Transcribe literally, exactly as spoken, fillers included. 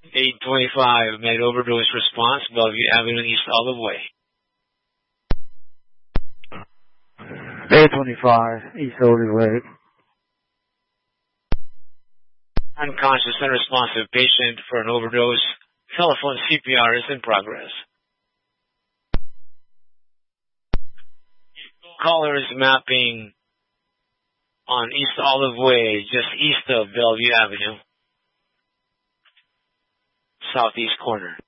eight twenty-five, med overdose response, Bellevue Avenue, East Olive Way. eight twenty-five, East Olive Way. Unconscious, unresponsive patient for an overdose. Telephone C P R is in progress. Caller is mapping on East Olive Way, just east of Bellevue Avenue. Southeast corner.